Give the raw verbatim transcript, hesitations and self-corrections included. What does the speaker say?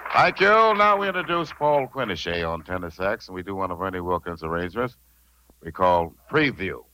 Thank you. Now we introduce Paul Quinochet on tenor sax, and we do one of Ernie Wilkins' arrangements we call Preview.